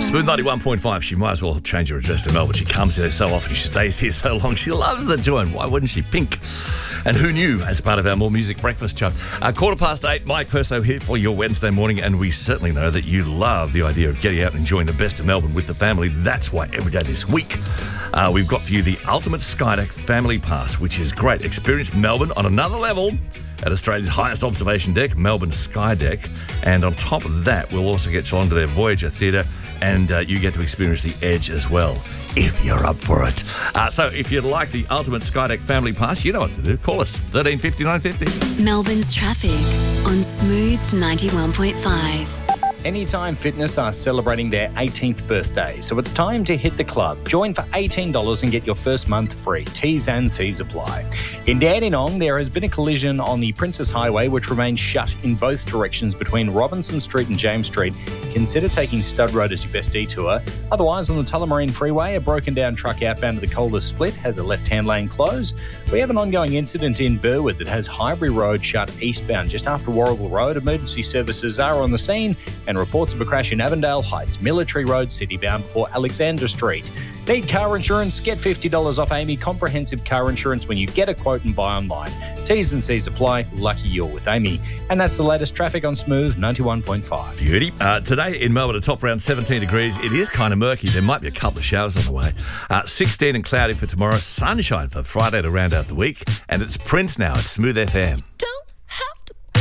Smooth 91.5. She might as well change her address to Melbourne. She comes here so often. She stays here so long. She loves the joint. Why wouldn't she? Pink. And who knew, as part of our More Music Breakfast show. 8:15, Mike Perso here for your Wednesday morning, and we certainly know that you love the idea of getting out and enjoying the best of Melbourne with the family. That's why every day this week, we've got for you the Ultimate Skydeck Family Pass, which is great. Experience Melbourne on another level at Australia's highest observation deck, Melbourne Skydeck. And on top of that, we'll also get you onto their Voyager Theatre, and you get to experience the Edge as well, if you're up for it. So if you'd like the Ultimate Skydeck Family Pass, you know what to do. Call us, 1350 950. Melbourne's traffic on Smooth 91.5. Anytime Fitness are celebrating their 18th birthday, so it's time to hit the club. Join for $18 and get your first month free. T's and C's apply. In Dandenong, there has been a collision on the Princess Highway, which remains shut in both directions between Robinson Street and James Street. Consider taking Stud Road as your best detour. Otherwise, on the Tullamarine Freeway, a broken down truck outbound to the Calder Split has a left-hand lane closed. We have an ongoing incident in Burwood that has Highbury Road shut eastbound just after Warrigal Road. Emergency services are on the scene, and reports of a crash in Avondale Heights, Military Road, city-bound before Alexander Street. Need car insurance? Get $50 off Amy Comprehensive Car Insurance when you get a quote and buy online. T's and C's apply. Lucky you're with Amy. And that's the latest traffic on Smooth 91.5. Beauty. Today in Melbourne, a top around 17 degrees. It is kind of murky. There might be a couple of showers on the way. 16 and cloudy for tomorrow. Sunshine for Friday to round out the week. And it's Prince now at Smooth FM. Don't